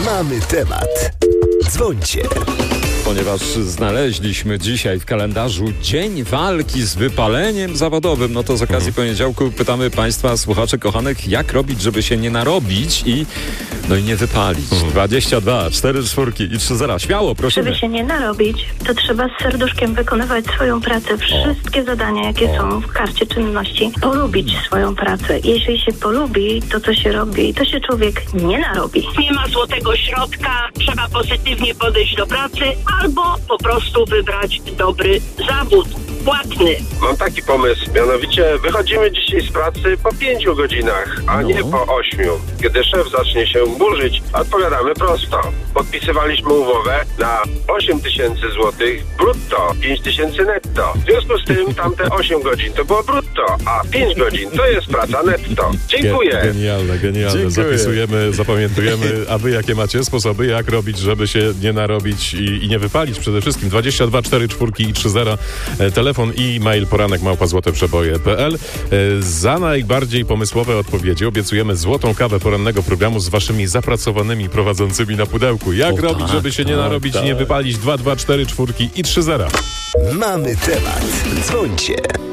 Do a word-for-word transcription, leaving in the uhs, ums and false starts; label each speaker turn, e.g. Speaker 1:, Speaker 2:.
Speaker 1: Mamy temat. Dzwońcie.
Speaker 2: Ponieważ znaleźliśmy dzisiaj w kalendarzu Dzień Walki z Wypaleniem Zawodowym, no to z okazji poniedziałku pytamy Państwa, słuchaczy kochanych, jak robić, żeby się nie narobić i no i nie wypalić. dwadzieścia dwa, cztery czwórki i trzy zera. Śmiało, prosimy.
Speaker 3: Żeby się nie narobić, to trzeba z serduszkiem wykonywać swoją pracę. Wszystkie o. zadania, jakie o. są w karcie czynności. Polubić swoją pracę. Jeśli się polubi to, co się robi, to się człowiek nie narobi.
Speaker 4: Nie ma złotego środka. Trzeba pozytywnie podejść do pracy albo po prostu wybrać dobry zawód. Płatny.
Speaker 5: Mam taki pomysł, mianowicie wychodzimy dzisiaj z pracy po pięciu godzinach, a no. nie po ośmiu. Kiedy szef zacznie się burzyć, odpowiadamy prosto. Podpisywaliśmy umowę na osiem tysięcy złotych brutto, pięć tysięcy netto. W związku z tym tamte osiem godzin to było brutto, a pięć godzin to jest praca netto. Dziękuję.
Speaker 6: Genialne, genialne. Dziękuję. Zapisujemy, zapamiętujemy. A wy jakie macie sposoby, jak robić, żeby się nie narobić i, i nie wypalić przede wszystkim? dwadzieścia dwa, cztery czwórki i trzy zera. Telefon i mail poranek małpa złote przeboje kropka p l. Za najbardziej pomysłowe odpowiedzi obiecujemy złotą kawę porannego programu z waszymi zapracowanymi prowadzącymi na pudełku. Jak o, robić, tak, żeby się nie narobić tak. i nie wypalić? dwa dwa cztery czwórki i trzy zera.
Speaker 1: Mamy temat. Dzwońcie.